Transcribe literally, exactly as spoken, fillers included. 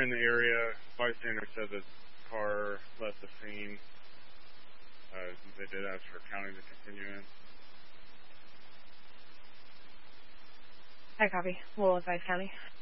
in the area. Bystander said that car left the scene. Uh, they did ask for county to continue in. I copy. We'll advise county.